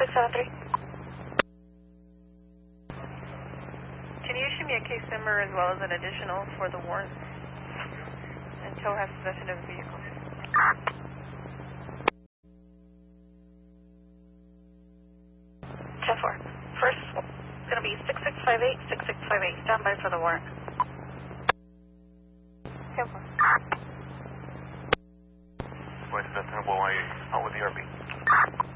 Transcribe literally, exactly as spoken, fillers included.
six seven three. Can you issue me a case number as well as an additional for the warrant? And tow has possession of the vehicle. ten four. First, it's going to be six six five eight, six six five eight. Stand by for the warrant. ten four. West, that's Hawaii, out with the R B.